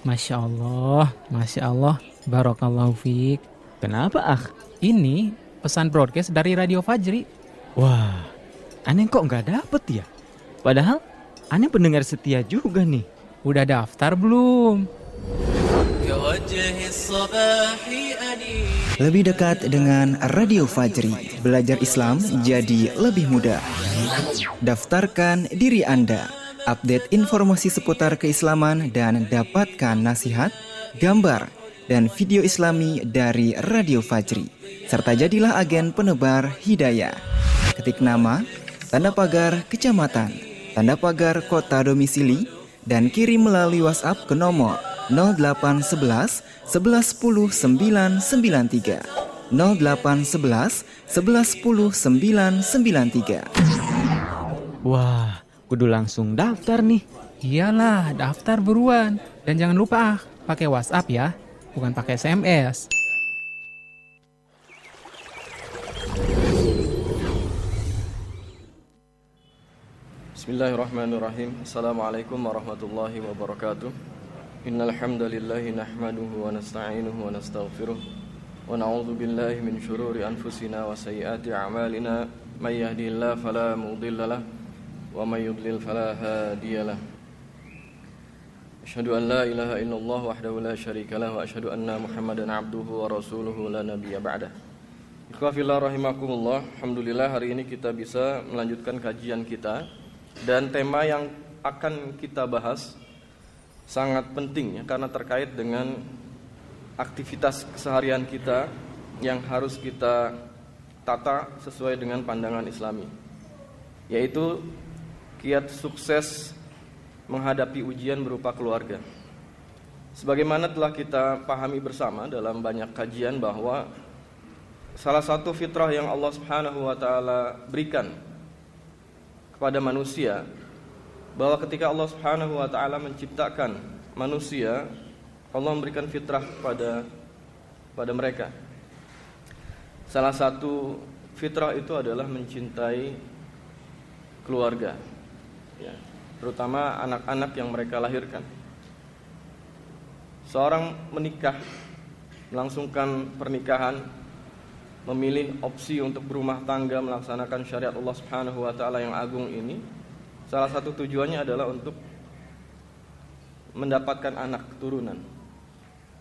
Masya Allah, Barakallahu fiik. Kenapa, Akh? Ini pesan broadcast dari Radio Fajri. Wah, aneh kok nggak dapet ya? Padahal aneh pendengar setia juga nih. Udah daftar belum? Lebih dekat dengan Radio Fajri, belajar Islam jadi lebih mudah. Daftarkan diri Anda, update informasi seputar keislaman dan dapatkan nasihat, gambar, dan video Islami dari Radio Fajri. Serta jadilah agen penebar hidayah. Ketik nama, tanda pagar kecamatan, tanda pagar kota domisili, dan kirim melalui WhatsApp ke nomor 0811 11 10 993 0811 11 10 993. Wah, kudu langsung daftar nih. Iyalah, daftar buruan. Dan jangan lupa, pakai WhatsApp ya, bukan pakai SMS. Bismillahirrahmanirrahim. Assalamualaikum warahmatullahi wabarakatuh. Innal hamdalillahi nahmaduhu wa nasta'inuhu wa nastaghfiruh wa na'udzu billahi min syururi anfusina wa sayyiati a'malina may yahdihillahu fala mudhillalah wa may yudlil fala hadiyalah. Asyhadu an la ilaha illallah wahdahu la syarikalah wa asyhadu anna Muhammadan abduhu wa rasuluhu la nabiyya ba'dah. Ikhwah fillah rahimakumullah. Alhamdulillah hari ini kita bisa melanjutkan kajian kita. Dan tema yang akan kita bahas sangat penting ya, karena terkait dengan aktivitas keseharian kita yang harus kita tata sesuai dengan pandangan Islami, yaitu kiat sukses menghadapi ujian berupa keluarga. Sebagaimana telah kita pahami bersama dalam banyak kajian bahwa salah satu fitrah yang Allah Subhanahu wa taala berikan pada manusia, bahwa ketika Allah Subhanahu wa taala menciptakan manusia, Allah memberikan fitrah pada mereka. Salah satu fitrah itu adalah mencintai keluarga, ya, terutama anak-anak yang mereka lahirkan. Seorang menikah, melangsungkan pernikahan, memilih opsi untuk berumah tangga melaksanakan syariat Allah Subhanahu wa taala yang agung ini, salah satu tujuannya adalah untuk mendapatkan anak keturunan.